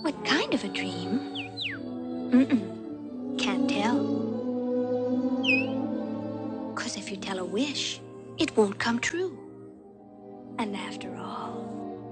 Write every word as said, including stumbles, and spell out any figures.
What kind of a dream? Mm-mm. Can't tell. 'Cause if you tell a wish, it won't come true. And after all,